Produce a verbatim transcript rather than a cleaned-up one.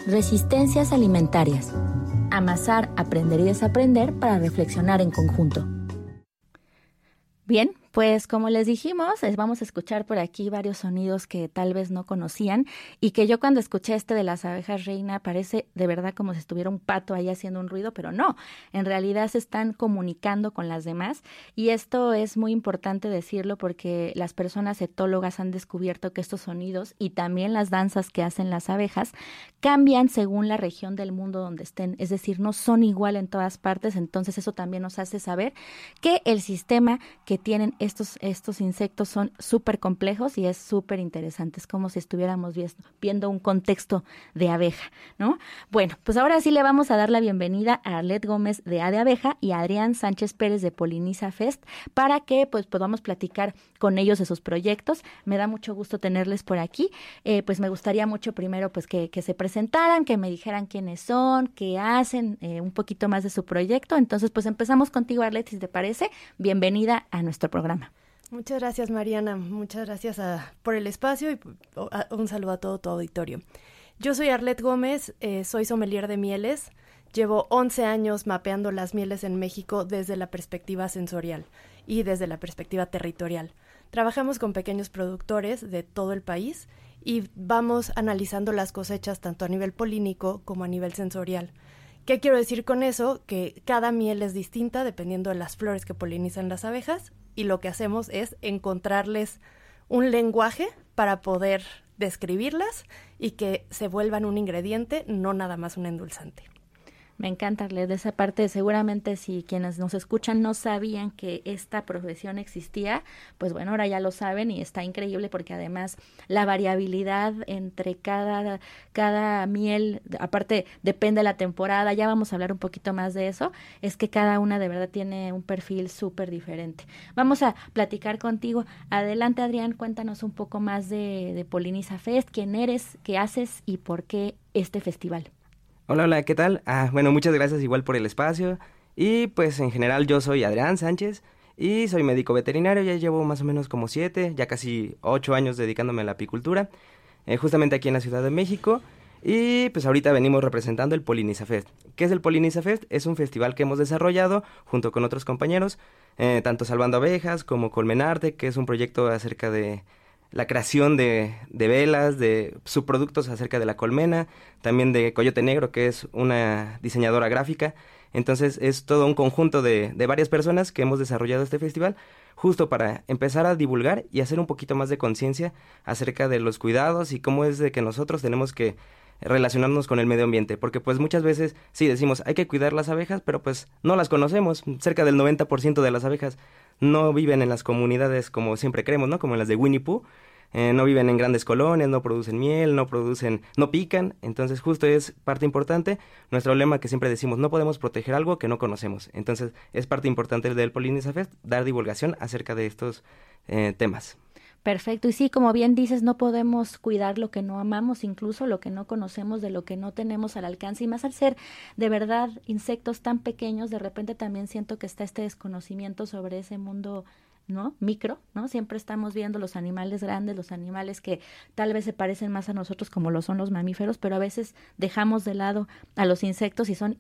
Resistencias alimentarias. Amasar, aprender y desaprender para reflexionar en conjunto. Bien, pues como les dijimos, vamos a escuchar por aquí varios sonidos que tal vez no conocían y que yo cuando escuché este de las abejas reina parece de verdad como si estuviera un pato ahí haciendo un ruido, pero no, en realidad se están comunicando con las demás y esto es muy importante decirlo porque las personas etólogas han descubierto que estos sonidos y también las danzas que hacen las abejas cambian según la región del mundo donde estén, es decir, no son igual en todas partes, entonces eso también nos hace saber que el sistema que tienen Estos, estos insectos son súper complejos y es súper interesante. Es como si estuviéramos viendo un contexto de abeja, ¿no? Bueno, pues ahora sí le vamos a dar la bienvenida a Arlet Gómez de A de Abeja y a Adrián Sánchez Pérez de Poliniza Fest para que pues podamos platicar con ellos de sus proyectos. Me da mucho gusto tenerles por aquí. Eh, pues me gustaría mucho primero pues que, que se presentaran, que me dijeran quiénes son, qué hacen, eh, un poquito más de su proyecto. Entonces pues empezamos contigo, Arlet, si te parece. Bienvenida a nuestro programa. Muchas gracias, Mariana. Muchas gracias a, por el espacio y a, un saludo a todo tu auditorio. Yo soy Arlet Gómez, eh, soy sommelier de mieles. Llevo once años mapeando las mieles en México desde la perspectiva sensorial y desde la perspectiva territorial. Trabajamos con pequeños productores de todo el país y vamos analizando las cosechas tanto a nivel polínico como a nivel sensorial. ¿Qué quiero decir con eso? Que cada miel es distinta dependiendo de las flores que polinizan las abejas y lo que hacemos es encontrarles un lenguaje para poder describirlas y que se vuelvan un ingrediente, no nada más un endulzante. Me encanta leer de esa parte. Seguramente si quienes nos escuchan no sabían que esta profesión existía, pues bueno, ahora ya lo saben y está increíble porque además la variabilidad entre cada, cada miel, aparte depende de la temporada, ya vamos a hablar un poquito más de eso, es que cada una de verdad tiene un perfil súper diferente. Vamos a platicar contigo. Adelante, Adrián, cuéntanos un poco más de, de Poliniza Fest, quién eres, qué haces y por qué este festival. Hola, hola, ¿qué tal? Ah, bueno, muchas gracias igual por el espacio. Y pues en general yo soy Adrián Sánchez y soy médico veterinario, ya llevo más o menos como siete, ya casi ocho años dedicándome a la apicultura, eh, justamente aquí en la Ciudad de México. Y pues ahorita venimos representando el Poliniza Fest. ¿Qué es el Poliniza Fest? Es un festival que hemos desarrollado junto con otros compañeros, eh, tanto Salvando Abejas como Colmenarte, que es un proyecto acerca de la creación de, de velas, de subproductos acerca de la colmena, también de Coyote Negro, que es una diseñadora gráfica. Entonces es todo un conjunto de, de varias personas que hemos desarrollado este festival justo para empezar a divulgar y hacer un poquito más de conciencia acerca de los cuidados y cómo es de que nosotros tenemos que relacionarnos con el medio ambiente, porque pues muchas veces sí decimos hay que cuidar las abejas, pero pues no las conocemos. Cerca del noventa por ciento de las abejas no viven en las comunidades como siempre creemos, ¿no? Como en las de Winnie Pooh. Eh, no viven en grandes colonias, no producen miel, no producen, no pican, entonces justo es parte importante, nuestro lema que siempre decimos, no podemos proteger algo que no conocemos, entonces es parte importante del Poliniza Fest, dar divulgación acerca de estos eh, temas. Perfecto, y sí, como bien dices, no podemos cuidar lo que no amamos, incluso lo que no conocemos, de lo que no tenemos al alcance, y más al ser de verdad insectos tan pequeños, de repente también siento que está este desconocimiento sobre ese mundo, ¿no? Micro, ¿no? Siempre estamos viendo los animales grandes, los animales que tal vez se parecen más a nosotros como lo son los mamíferos, pero a veces dejamos de lado a los insectos y son